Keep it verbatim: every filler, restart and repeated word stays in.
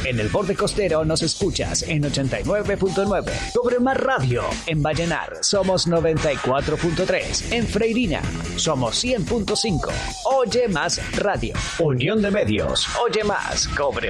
En el borde costero nos escuchas en ochenta y nueve punto nueve. Cobre Más Radio. En Vallenar somos noventa y cuatro punto tres. En Freirina somos cien punto cinco. Oye Más Radio. Unión de Medios. Oye Más. Cobre